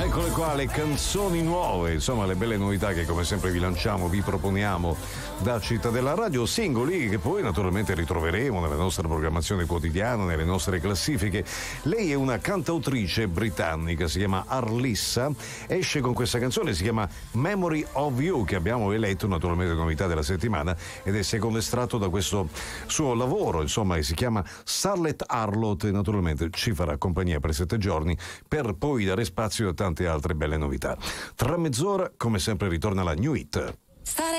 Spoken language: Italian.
Eccole qua le canzoni nuove, insomma le belle novità che come sempre vi lanciamo, vi proponiamo da Cittadella Radio, singoli che poi naturalmente ritroveremo nella nostra programmazione quotidiana, nelle nostre classifiche. Lei è una cantautrice britannica, si chiama Arlissa, esce con questa canzone, si chiama Memory of You, che abbiamo eletto naturalmente novità della settimana ed è secondo estratto da questo suo lavoro, insomma, che si chiama Starlet Arlot e naturalmente ci farà compagnia per 7 giorni per poi dare spazio a tante altre belle novità. Tra mezz'ora, come sempre, ritorna la New Hit.